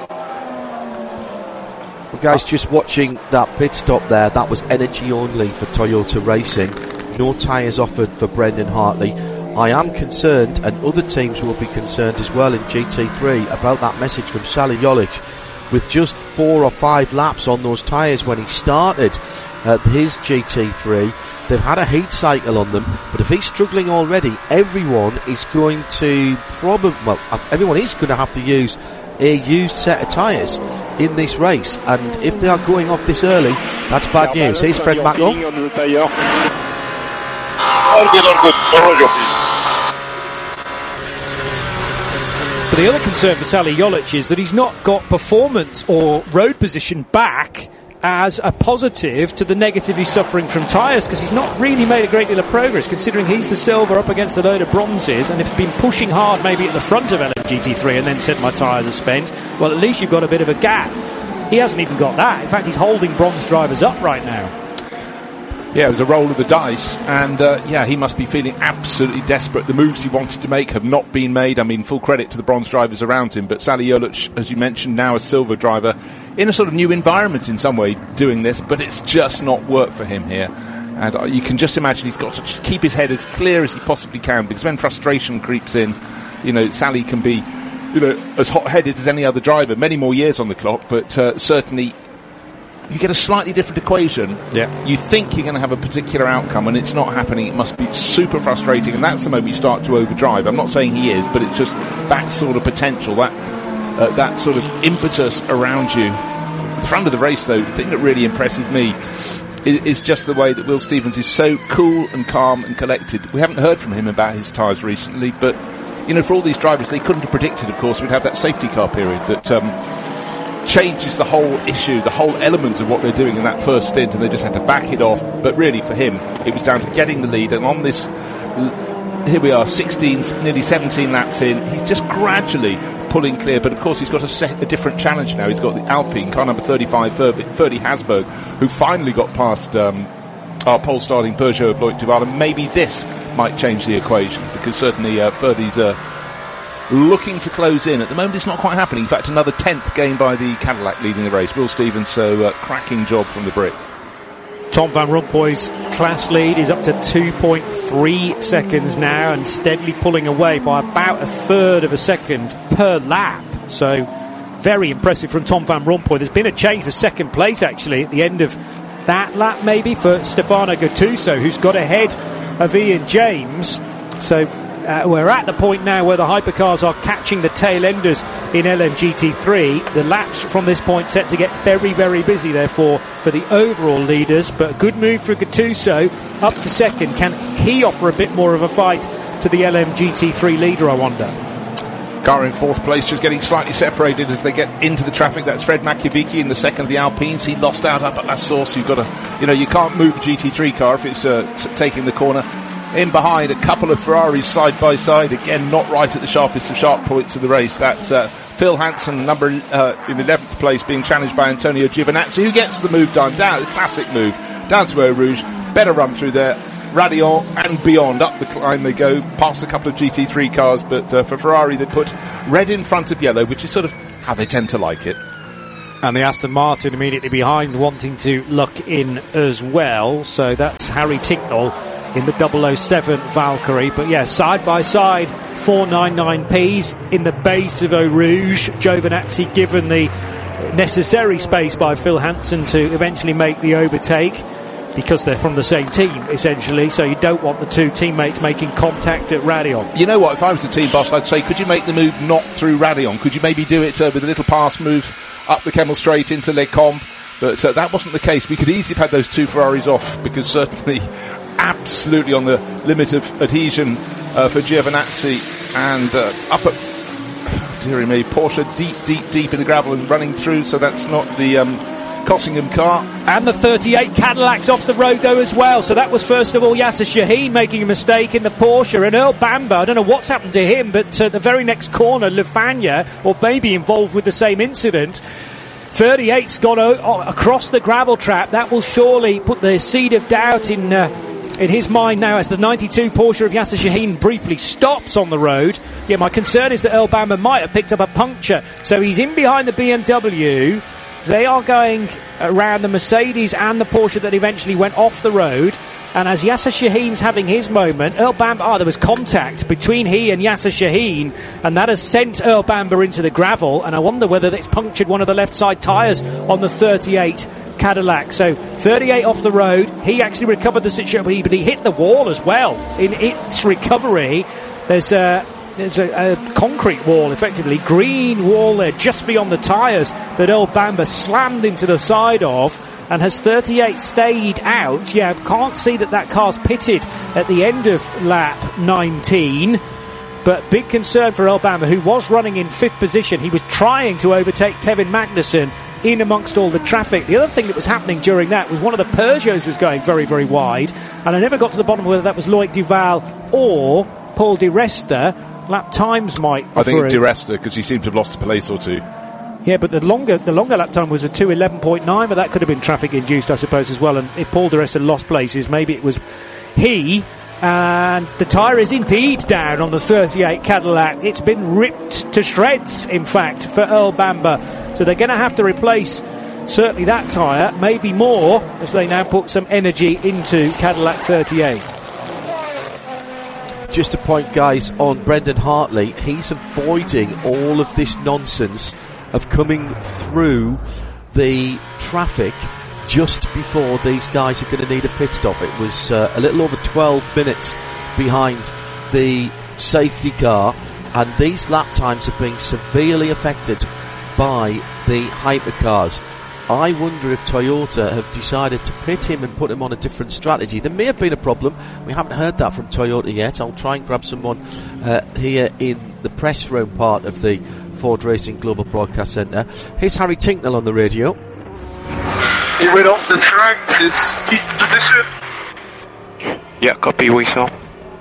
Well, guys, just watching that pit stop there, that was energy only for Toyota Racing. No tyres offered for Brendan Hartley. I am concerned, and other teams will be concerned as well in G T three, about that message from Sally Jolich. With just four or five laps on those tyres when he started at his G T three, they've had a heat cycle on them, but if he's struggling already, everyone is going to probably, well, everyone is going to have to use a used set of tyres in this race, and if they are going off this early, that's bad news. Here's Fred Macklin. But the other concern for Sally Jolich is that he's not got performance or road position back as a positive to the negative he's suffering from tyres, because he's not really made a great deal of progress considering he's the silver up against a load of bronzes, and if he's been pushing hard maybe at the front of L M G T three and then said my tyres are spent, well, at least you've got a bit of a gap. He hasn't even got that. In fact, he's holding bronze drivers up right now. Yeah, it was a roll of the dice, and uh, yeah, he must be feeling absolutely desperate. The moves he wanted to make have not been made. I mean, full credit to the bronze drivers around him, but Sally Jolich, as you mentioned, now a silver driver, in a sort of new environment in some way doing this, but it's just not worked for him here. And uh, you can just imagine he's got to keep his head as clear as he possibly can, because when frustration creeps in, you know, Sally can be, you know, as hot-headed as any other driver, many more years on the clock, but uh, certainly you get a slightly different equation. Yeah. You think you're going to have a particular outcome, and it's not happening. It must be super frustrating, and that's the moment you start to overdrive. I'm not saying he is, but it's just that sort of potential, that uh, that sort of impetus around you. At the front of the race, though, the thing that really impresses me is, is just the way that Will Stevens is so cool and calm and collected. We haven't heard from him about his tyres recently, but, you know, for all these drivers, they couldn't have predicted, of course, we'd have that safety car period that Um, changes the whole issue, the whole element of what they're doing in that first stint, and they just had to back it off. But really, for him, it was down to getting the lead, and on this, here we are, sixteen, nearly seventeen laps in, he's just gradually pulling clear, but of course he's got a, set, a different challenge now. He's got the Alpine, car number thirty-five, Ferdy Hasberg, who finally got past um, our pole starting Peugeot of Loïc Duval, and maybe this might change the equation, because certainly uh, Ferdy's uh, looking to close in. At the moment it's not quite happening. In fact, another tenth gained by the Cadillac leading the race. Will Stevens, so uh, cracking job from the Brit. Tom Van Rompuy's class lead is up to two point three seconds now, and steadily pulling away by about a third of a second per lap. So very impressive from Tom Van Rompuy. There's been a change for second place actually at the end of that lap, maybe for Stefano Gattuso, who's got ahead of Ian James. So Uh, we're at the point now where the hypercars are catching the tail enders in L M G T three. The laps from this point set to get very, very busy, therefore, for the overall leaders. But a good move for Gattuso up to second. Can he offer a bit more of a fight to the L M G T three leader, I wonder? Car in fourth place, just getting slightly separated as they get into the traffic. That's Fred Makiavicki in the second of the Alpines. He lost out up at La Source. You've got to, you know, you can't move a G T three car if it's uh, t- taking the corner. In behind, a couple of Ferraris side by side. Again, not right at the sharpest of sharp points of the race. That's uh, Phil Hansen, number uh, in eleventh place, being challenged by Antonio Giovinazzi, who gets the move done down, the classic move down to Eau Rouge. Better run through there. Raidillon and beyond, up the climb they go, past a couple of G T three cars, but uh, for Ferrari they put red in front of yellow, which is sort of how they tend to like it. And the Aston Martin immediately behind, wanting to luck in as well. So that's Harry Tincknell in the double oh seven Valkyrie. But yeah, side by side, four ninety-nine P's in the base of Eau Rouge. Giovinazzi given the necessary space by Phil Hansen to eventually make the overtake, because they're from the same team, essentially, so you don't want the two teammates making contact at Raidillon. You know what, if I was the team boss, I'd say, could you make the move not through Raidillon? Could you maybe do it uh, with a little pass move up the Kemmel Straight into Les Combes? But uh, that wasn't the case. We could easily have had those two Ferraris off, because certainly absolutely on the limit of adhesion uh, for Giovinazzi, and uh, up at, dearie me, Porsche deep, deep, deep in the gravel and running through, so that's not the Um, Cossingham car. And the thirty-eight Cadillacs off the road though as well. So that was first of all Yasser Shaheen making a mistake in the Porsche, and Earl Bamber, I don't know what's happened to him, but uh, the very next corner, Lefagna, or maybe involved with the same incident. thirty-eight's gone o- across the gravel trap. That will surely put the seed of doubt in uh, in his mind now, as the ninety-two Porsche of Yasser Shaheen briefly stops on the road. Yeah, my concern is that Earl Bamber might have picked up a puncture. So he's in behind the B M W. They are going around the Mercedes and the Porsche that eventually went off the road. And as Yasser Shaheen's having his moment, Earl Bamber, ah, there was contact between he and Yasser Shaheen, and that has sent Earl Bamber into the gravel. And I wonder whether that's punctured one of the left side tyres on the thirty-eight Cadillac. So thirty-eight off the road. He actually recovered the situation, but he hit the wall as well. In its recovery, there's a... There's a, a concrete wall, effectively, green wall there just beyond the tyres that Earl Bamber slammed into the side of. And has thirty-eight stayed out? Yeah, can't see that that car's pitted at the end of lap nineteen. But big concern for Earl Bamber, who was running in fifth position. He was trying to overtake Kevin Magnussen in amongst all the traffic. The other thing that was happening during that was one of the Peugeots was going very, very wide. And I never got to the bottom of whether that was Loic Duval or Paul Di Resta. Lap times might. I think Di Resta, because he seemed to have lost a place or two. Yeah, but the longer the longer lap time was a two eleven point nine, but that could have been traffic induced, I suppose, as well. And if Paul Di Resta lost places, maybe it was he. And the tyre is indeed down on the thirty-eight Cadillac. It's been ripped to shreds, in fact, for Earl Bamber. So they're going to have to replace certainly that tyre, maybe more, as they now put some energy into Cadillac thirty-eight. Just a point, guys, on Brendan Hartley. He's avoiding all of this nonsense of coming through the traffic just before these guys are going to need a pit stop. It was uh, a little over twelve minutes behind the safety car, and these lap times are being severely affected by the hypercars. I wonder if Toyota have decided to pit him and put him on a different strategy. There may have been a problem. We haven't heard that from Toyota yet. I'll try and grab someone uh, here in the press room part of the Ford Racing Global Broadcast Centre. Here's Harry Tincknell on the radio. He went off the track to keep position. Yeah, copy, we saw.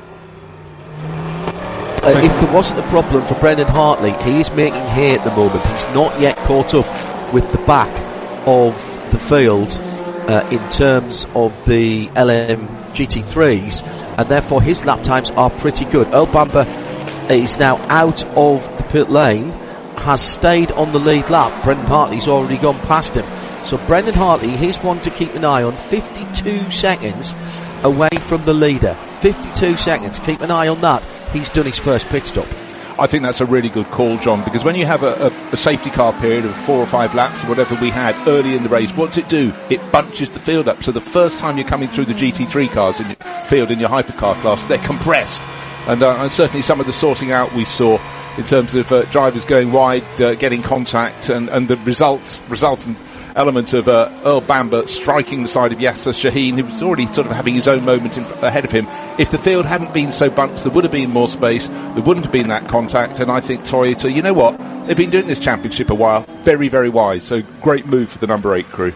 Uh, if there wasn't a problem for Brendan Hartley, he is making hay at the moment. He's not yet caught up with the back of the field uh, in terms of the L M G T threes, and therefore his lap times are pretty good. Earl Bamber is now out of the pit lane, has stayed on the lead lap. Brendan Hartley's already gone past him. So Brendan Hartley, he's one to keep an eye on, fifty-two seconds away from the leader. fifty-two seconds, keep an eye on that. He's done his first pit stop. I think that's a really good call, John, because when you have a, a, a safety car period of four or five laps, or whatever we had early in the race, what's it do? It bunches the field up. So the first time you're coming through the G T three cars in your field in your hypercar class, they're compressed. And, uh, and certainly some of the sorting out we saw in terms of uh, drivers going wide, uh, getting contact, and, and the results resultant element of uh, Earl Bamber striking the side of Yasser Shaheen, who was already sort of having his own moment in, ahead of him. If the field hadn't been so bunched, there would have been more space, there wouldn't have been that contact, and I think Toyota, you know what, they've been doing this championship a while, very, very wise, so great move for the number eight crew.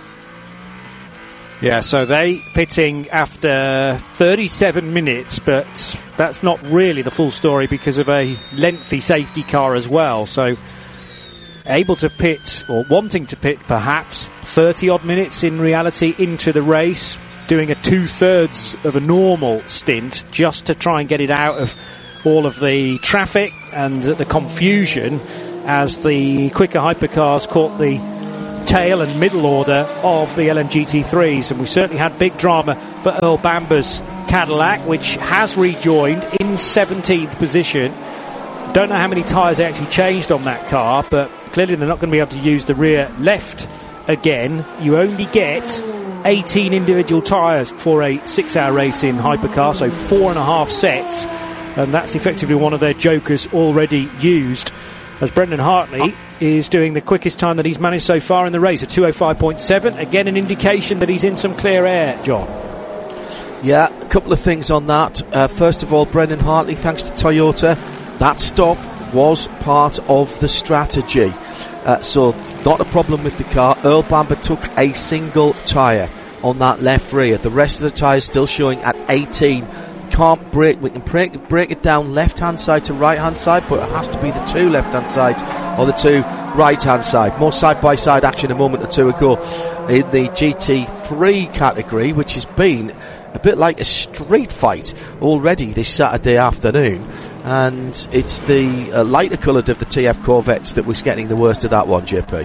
Yeah, so they pitting after thirty-seven minutes, but that's not really the full story because of a lengthy safety car as well. So able to pit, or wanting to pit perhaps, thirty odd minutes in reality into the race, doing a two-thirds of a normal stint just to try and get it out of all of the traffic and the confusion as the quicker hypercars caught the tail and middle order of the L M G T threes, and we certainly had big drama for Earl Bamber's Cadillac, which has rejoined in seventeenth position. Don't know how many tyres they actually changed on that car, but clearly they're not going to be able to use the rear left again. You only get eighteen individual tyres for a six-hour race in hypercar, so four and a half sets, and that's effectively one of their jokers already used, as Brendan Hartley is doing the quickest time that he's managed so far in the race, a two oh five point seven. Again, an indication that he's in some clear air, John. Yeah, a couple of things on that. Uh, first of all, Brendan Hartley, thanks to Toyota, that stop was part of the strategy. Uh, so, not a problem with the car. Earl Bamber took a single tyre on that left rear. The rest of the tyres still showing at eighteen. Can't break, we can break, break it down left hand side to right hand side, but it has to be the two left hand sides or the two right hand side. More side by side action a moment or two ago in the G T three category, which has been a bit like a street fight already this Saturday afternoon, and it's the uh, lighter coloured of the T F Corvettes that was getting the worst of that one, J P.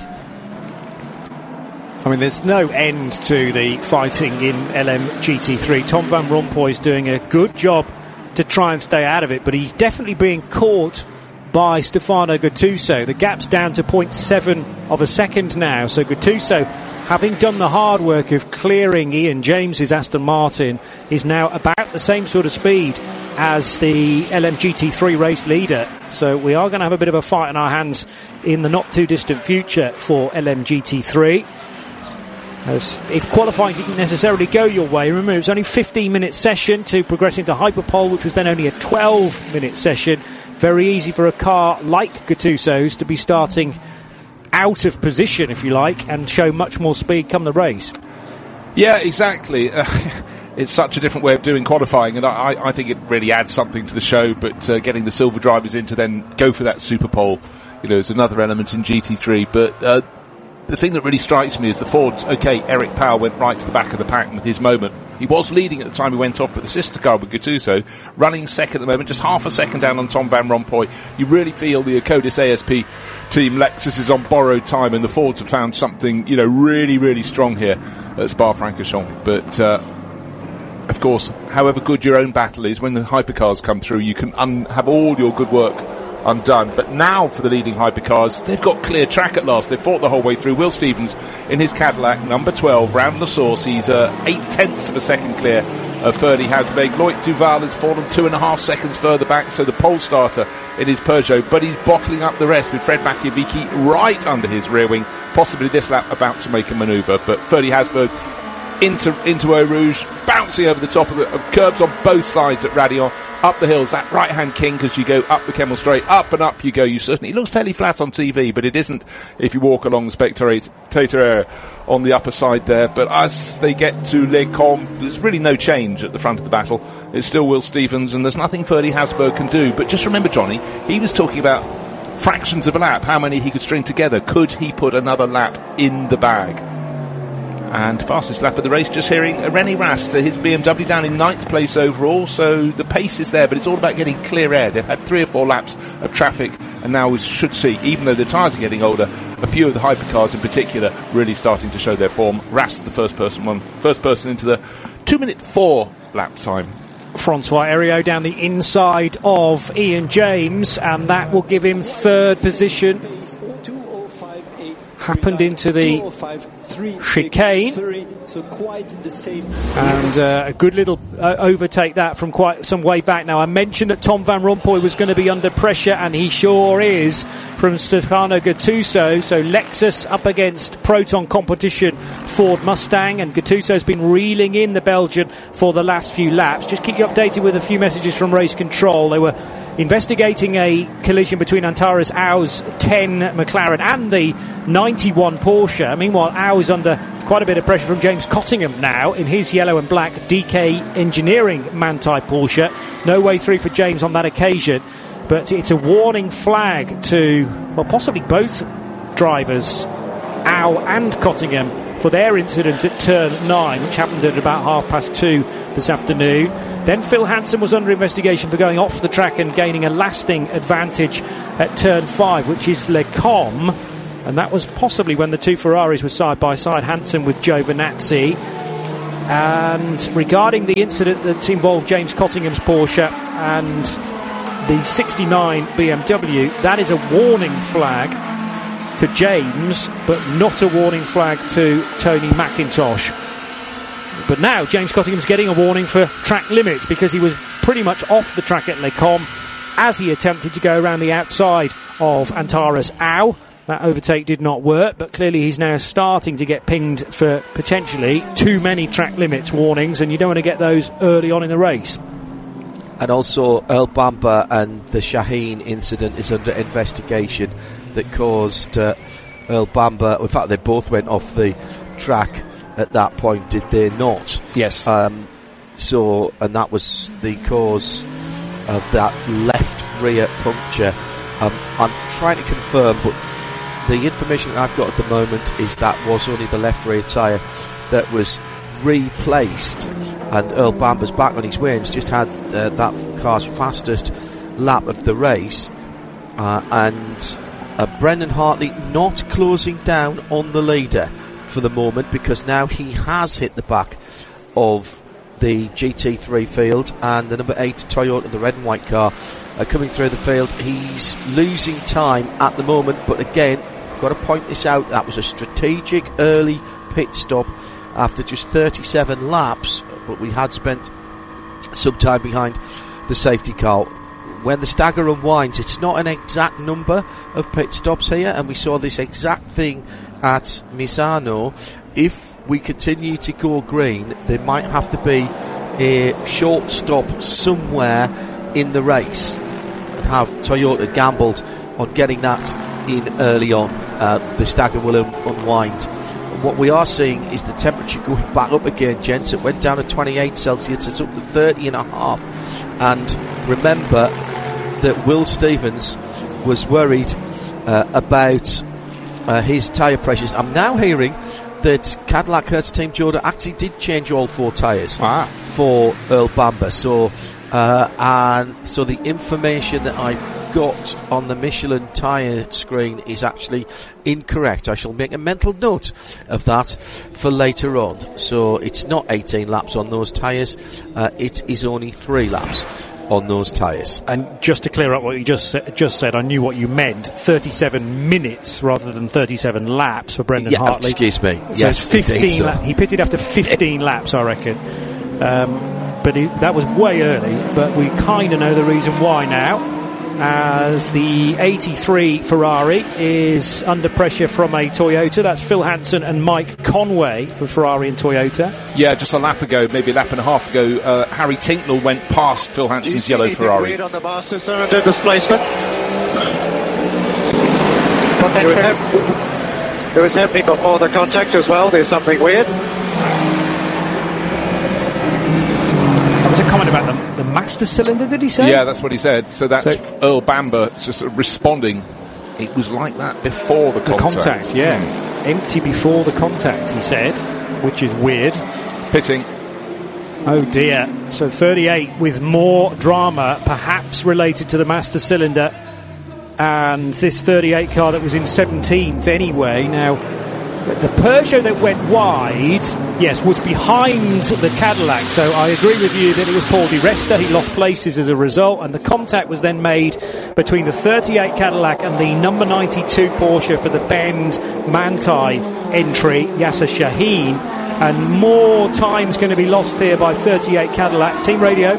I mean, there's no end to the fighting in L M G T three. Tom Van Rompuy is doing a good job to try and stay out of it, but he's definitely being caught by Stefano Gattuso. The gap's down to zero point seven of a second now, so Gattuso, having done the hard work of clearing Ian James's Aston Martin, is now about the same sort of speed as the L M G T three race leader. So we are going to have a bit of a fight on our hands in the not too distant future for L M G T three. As if qualifying didn't necessarily go your way, remember it was only a fifteen minute session to progress into Hyperpole, which was then only a twelve minute session. Very easy for a car like Gattuso's to be starting out of position, if you like, and show much more speed come the race. Yeah, exactly. Uh, it's such a different way of doing qualifying, and I, I think it really adds something to the show, but uh, getting the silver drivers in to then go for that Super Pole, you know, is another element in G T three, but uh, the thing that really strikes me is the Fords. Okay, Eric Powell went right to the back of the pack with his moment. He was leading at the time he went off, but the sister car with Gattuso running second at the moment, just half a second down on Tom Van Rompuy. You really feel the Acodis A S P team Lexus is on borrowed time, and the Fords have found something, you know, really, really strong here at Spa-Francorchamps. But uh, of course, however good your own battle is, when the hypercars come through, you can un- have all your good work undone. But now for the leading hypercars, they've got clear track at last. They've fought the whole way through. Will Stevens in his Cadillac, number twelve, round the source. He's uh, eight tenths of a second clear of Ferdy Hasberg. Loic Duval has fallen two and a half seconds further back, so the pole starter in his Peugeot, but he's bottling up the rest with Fred Machiavicki right under his rear wing, possibly this lap about to make a manoeuvre. But Ferdy Hasberg into into Eau Rouge, bouncing over the top of the of curbs on both sides at Raidillon, up the hills, that right-hand king as you go up the Kemmel Straight, up and up you go. You certainly, it looks fairly flat on T V, but it isn't if you walk along the spectator area on the upper side there. But as they get to Les Combes, there's really no change at the front of the battle. It's still Will Stevens, and there's nothing Ferdy Hasberg can do. But just remember, Johnny, he was talking about fractions of a lap, how many he could string together. Could he put another lap in the bag? And fastest lap of the race, just hearing René Rast, his B M W down in ninth place overall, so the pace is there, but it's all about getting clear air. They've had three or four laps of traffic, and now we should see, even though the tyres are getting older, a few of the hypercars in particular really starting to show their form. Rast, the first person one, first person into the two minute four lap time. Francois Heriot down the inside of Ian James, and that will give him third position. Happened into the chicane. So quite the same. And uh, a good little uh, overtake that from quite some way back. Now, I mentioned that Tom Van Rompuy was going to be under pressure, and he sure is, from Stefano Gattuso. So Lexus up against Proton Competition Ford Mustang, and Gattuso's been reeling in the Belgian for the last few laps. Just keep you updated with a few messages from race control. They were investigating a collision between Antares Au's ten McLaren and the ninety-one Porsche. Meanwhile, Au is under quite a bit of pressure from James Cottingham now in his yellow and black D K Engineering Manthey Porsche. No way through for James on that occasion, but it's a warning flag to, well, possibly both drivers, Au and Cottingham, for their incident at turn nine, which happened at about half past two this afternoon. Then Phil Hansen was under investigation for going off the track and gaining a lasting advantage at turn five, which is Les Combes, and that was possibly when the two Ferraris were side by side, Hansen with Giovinazzi. And regarding the incident that involved James Cottingham's Porsche and the sixty-nine B M W, that is a warning flag to James, but not a warning flag to Tony McIntosh. But now James Cottingham's getting a warning for track limits, because he was pretty much off the track at Les Combes as he attempted to go around the outside of Antares Au. That overtake did not work, but clearly he's now starting to get pinged for potentially too many track limits warnings, and you don't want to get those early on in the race. And also Earl Bamber and the Shaheen incident is under investigation, that caused uh, Earl Bamber, in fact they both went off the track at that point, did they not? Yes. Um, so, and that was the cause of that left rear puncture. Um, I'm trying to confirm, but the information that I've got at the moment is that was only the left rear tyre that was replaced, and Earl Bamber's back on his way and he's just had uh, that car's fastest lap of the race, uh, and uh, Brendan Hartley not closing down on the leader for the moment, because now he has hit the back of the G T three field, and the number eight Toyota, the red and white car, uh, coming through the field. He's losing time at the moment, but again, got to point this out, that was a strategic early pit stop after just thirty-seven laps, but we had spent some time behind the safety car. When the stagger unwinds, it's not an exact number of pit stops here, and we saw this exact thing at Misano. If we continue to go green, there might have to be a short stop somewhere in the race, and have Toyota gambled on getting that in early on. Uh, the stagger will un- unwind. What we are seeing is the temperature going back up again, gents. It went down to twenty-eight Celsius, it's up to thirty and a half. And remember that Will Stevens was worried uh, about uh, his tyre pressures. I'm now hearing that Cadillac Hertz Team Jordan actually did change all four tyres ah. for Earl Bamber. So, uh, and so the information that I've got on the Michelin tyre screen is actually incorrect. I shall make a mental note of that for later on. So it's not eighteen laps on those tyres, uh, it is only three laps on those tyres. And just to clear up what you just sa- just said, I knew what you meant. thirty-seven minutes rather than thirty-seven laps for Brendan yeah, Hartley. Excuse me. So yes, it's fifteen. so. La- he pitted after fifteen laps, I reckon. Um, but he, that was way early. But we kind of know the reason why now, as the eighty-three Ferrari is under pressure from a Toyota. That's Phil Hansen and Mike Conway for Ferrari and Toyota. Yeah, just a lap ago, maybe a lap and a half ago, uh, Harry Tinknell went past Phil Hansen's yellow Ferrari. On the master cylinder displacement. It was, hap- it was happening before the contact as well. There's something weird. That was a comment about the, the master cylinder, did he say? Yeah, that's what he said. So that's so, Earl Bamber just responding. It was like that before the contact. The contact, yeah. Empty before the contact, he said, which is weird. Pitting. Oh dear. So thirty-eight with more drama, perhaps related to the master cylinder. And this thirty-eight car that was in seventeenth anyway. Now, The Peugeot that went wide, yes, was behind the Cadillac. So I agree with you that it was Paul Di Resta. He lost places as a result, and the contact was then made between the thirty-eight Cadillac and the number ninety-two Porsche for the Bend Manthey entry, Yasser Shaheen. And more time's going to be lost here by thirty-eight Cadillac. Team radio.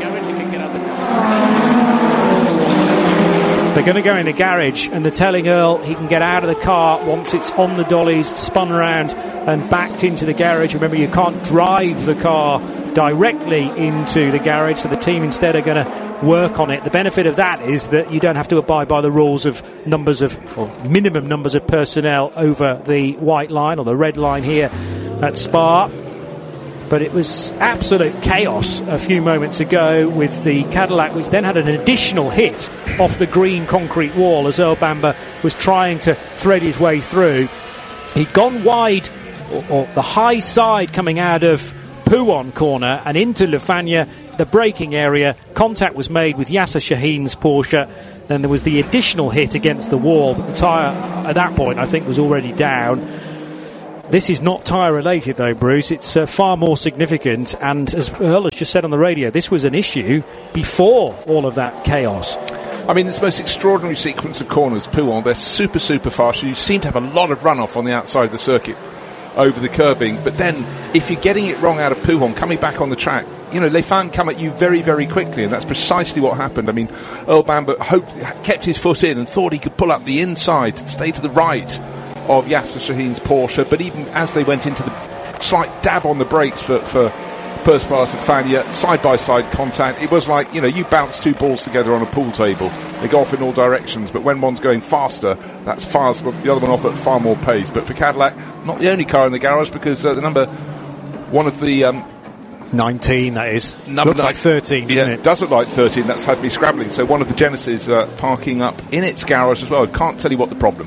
They're going to go in the garage, and they're telling Earl he can get out of the car once it's on the dollies, spun around and backed into the garage. Remember, you can't drive the car directly into the garage, so the team instead are going to work on it. The benefit of that is that you don't have to abide by the rules of numbers of, or minimum numbers of personnel over the white line or the red line here at Spa. But it was absolute chaos a few moments ago with the Cadillac, which then had an additional hit off the green concrete wall as Earl Bamber was trying to thread his way through. He'd gone wide, or, or the high side coming out of Pouhon corner and into Le Fagna, the braking area. Contact was made with Yasser Shaheen's Porsche. Then there was the additional hit against the wall, but the tyre at that point I think was already down. This is not tyre related though, Bruce. It's uh, far more significant, and as Earl has just said on the radio, this was an issue before all of that chaos. I mean, it's the most extraordinary sequence of corners, Pouhon. They're super, super fast. You seem to have a lot of runoff on the outside of the circuit over the curbing, but then if you're getting it wrong out of Pouhon, coming back on the track, you know, Le Fagna come at you very, very quickly, and that's precisely what happened. I mean, Earl Bamber hoped, kept his foot in and thought he could pull up the inside, stay to the right of Yasser Shaheen's Porsche, but even as they went into the slight dab on the brakes for, for first class at Fagna, side-by-side contact, it was like, you know, you bounce two balls together on a pool table. They go off in all directions, but when one's going faster, that's fast, but the other one off at far more pace. But for Cadillac, not the only car in the garage, because uh, the number, one of the... Um, nineteen, that is. Number Looks like thirteen, doesn't yeah, it? It does look like thirteen, that's had me scrabbling. So one of the Genesis uh, parking up in its garage as well. I can't tell you what the problem.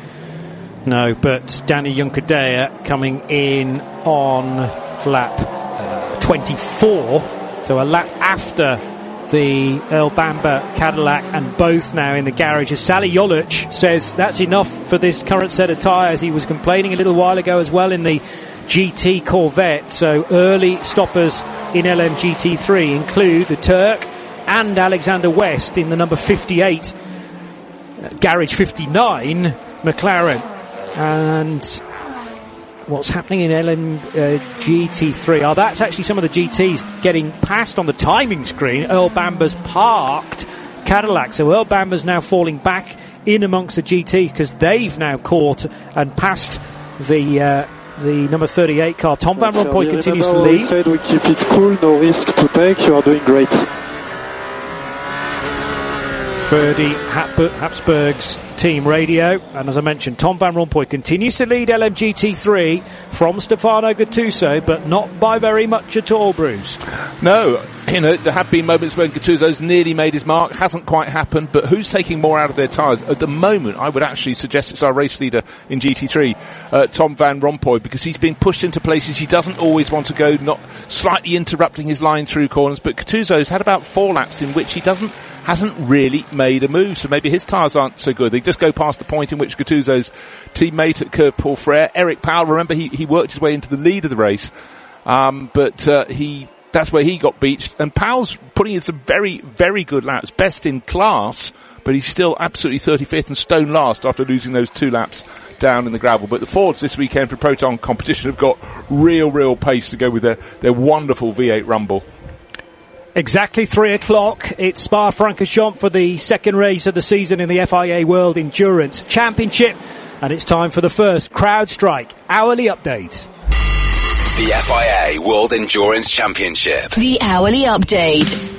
No, but Danny Juncadella coming in on lap uh, twenty-four, so a lap after the Earl Bamber Cadillac, and both now in the garage. As Sally Jolic says, that's enough for this current set of tyres. He was complaining a little while ago as well in the G T Corvette. So early stoppers in L M G T three include the Turk and Alexander West in the number fifty-eight, uh, Garage fifty-nine McLaren. And what's happening in L M G T three? Oh, that's actually some of the G Ts getting past on the timing screen. Earl Bamber's parked Cadillac. So Earl Bamber's now falling back in amongst the G T because they've now caught and passed the uh, the number thirty-eight car. Tom Van Rompuy continues to lead. We said we keep it cool, no risk to take. You are doing great. Ferdy Habsburg's team radio, and as I mentioned, Tom Van Rompuy continues to lead L M G T three from Stefano Gattuso, but not by very much at all, Bruce. No, you know, there have been moments when Gattuso's nearly made his mark, hasn't quite happened, but who's taking more out of their tyres? At the moment, I would actually suggest it's our race leader in G T three, uh, Tom Van Rompuy, because he's been pushed into places he doesn't always want to go, not slightly interrupting his line through corners, but Gattuso's had about four laps in which he doesn't hasn't really made a move, so maybe his tyres aren't so good. They just go past the point in which Gattuso's teammate at Curve Paul Frere, Eric Powell, remember he, he worked his way into the lead of the race, um, but uh, he that's where he got beached, and Powell's putting in some very, very good laps, best in class, but he's still absolutely thirty-fifth and stone last after losing those two laps down in the gravel. But the Fords this weekend for Proton competition have got real, real pace to go with their, their wonderful V eight Rumble. Exactly three o'clock. It's Spa-Francorchamps for the second race of the season in the F I A World Endurance Championship. And it's time for the first CrowdStrike hourly update. The F I A World Endurance Championship. The hourly update.